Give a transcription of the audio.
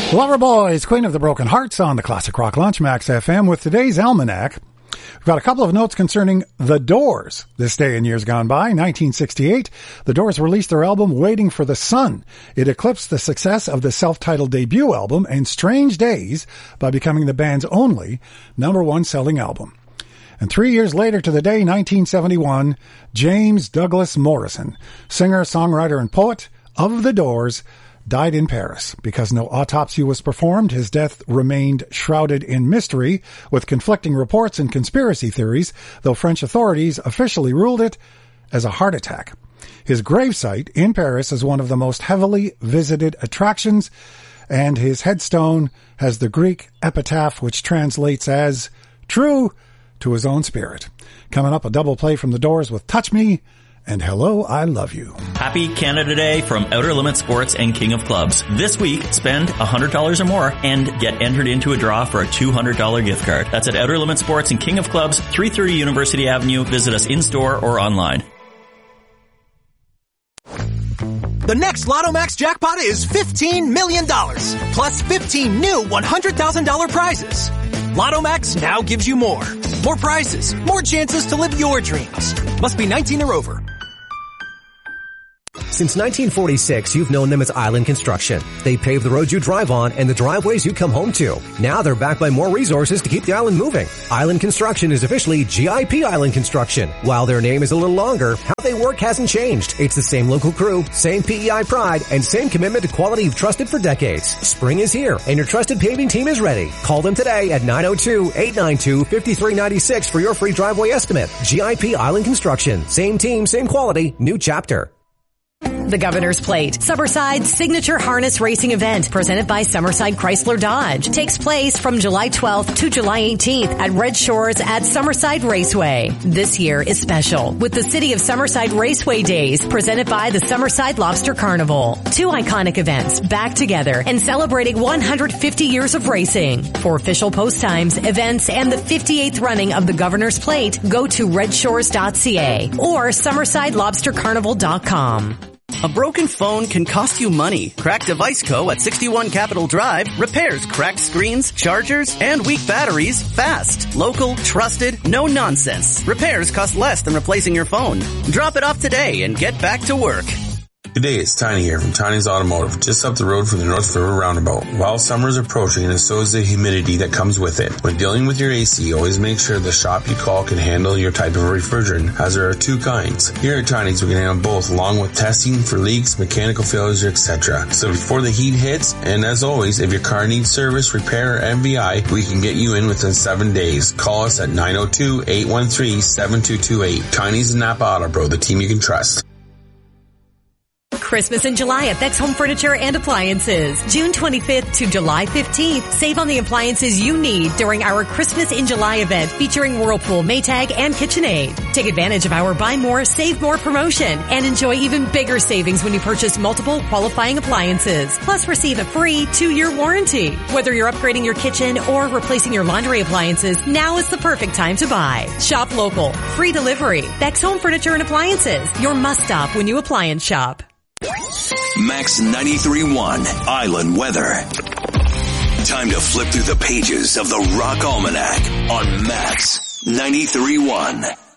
Loverboys, Queen of the Broken Hearts on the Classic Rock Lunch, Max FM. With today's almanac, we've got a couple of notes concerning The Doors. This day in years gone by, 1968, The Doors released their album Waiting for the Sun. It eclipsed the success of the self-titled debut album and Strange Days by becoming the band's only #1 selling album. And 3 years later to the day, 1971, James Douglas Morrison, singer, songwriter, and poet of The Doors, died in Paris. Because no autopsy was performed, his death remained shrouded in mystery, with conflicting reports and conspiracy theories, though French authorities officially ruled it as a heart attack. His gravesite in Paris is one of the most heavily visited attractions, and his headstone has the Greek epitaph, which translates as "true to his own spirit." Coming up, a double play from The Doors with Touch Me and Hello, I Love You. Happy Canada Day from Outer Limit Sports and King of Clubs. This week, spend $100 or more and get entered into a draw for a $200 gift card. That's at Outer Limit Sports and King of Clubs, 330 University Avenue. Visit us in-store or online. The next Lotto Max jackpot is $15 million, plus 15 new $100,000 prizes. Lotto Max now gives you more. More prizes, more chances to live your dreams. Must be 19 or over. Since 1946, you've known them as Island Construction. They pave the roads you drive on and the driveways you come home to. Now they're backed by more resources to keep the island moving. Island Construction is officially GIP Island Construction. While their name is a little longer, how they work hasn't changed. It's the same local crew, same PEI pride, and same commitment to quality you've trusted for decades. Spring is here, and your trusted paving team is ready. Call them today at 902-892-5396 for your free driveway estimate. GIP Island Construction. Same team, same quality, new chapter. The Governor's Plate, Summerside's signature harness racing event, presented by Summerside Chrysler Dodge, takes place from July 12th to July 18th at Red Shores at Summerside Raceway. This year is special with the City of Summerside Raceway Days, presented by the Summerside Lobster Carnival. Two iconic events back together and celebrating 150 years of racing. For official post times, events, and the 58th running of the Governor's Plate, go to redshores.ca or summersidelobstercarnival.com. A broken phone can cost you money. Cracked Device Co. at 61 Capitol Drive repairs cracked screens, chargers, and weak batteries fast. Local, trusted, no nonsense. Repairs cost less than replacing your phone. Drop it off today and get back to work. Good day, it's Tiny here from Tiny's Automotive, just up the road from the North River Roundabout. While summer is approaching, and so is the humidity that comes with it. When dealing with your AC, always make sure the shop you call can handle your type of refrigerant, as there are two kinds. Here at Tiny's, we can handle both, along with testing for leaks, mechanical failures, etc. So before the heat hits, and as always, if your car needs service, repair, or MVI, we can get you in within 7 days. Call us at 902-813-7228. Tiny's and Napa Auto Pro, the team you can trust. Christmas in July at Beck's Home Furniture and Appliances. June 25th to July 15th. Save on the appliances you need during our Christmas in July event featuring Whirlpool, Maytag, and KitchenAid. Take advantage of our Buy More, Save More promotion and enjoy even bigger savings when you purchase multiple qualifying appliances. Plus receive a free 2-year warranty. Whether you're upgrading your kitchen or replacing your laundry appliances, now is the perfect time to buy. Shop local. Free delivery. Beck's Home Furniture and Appliances. Your must-stop when you appliance shop. Max 93.1 Island Weather. Time to flip through the pages of the Rock Almanac on Max 93.1.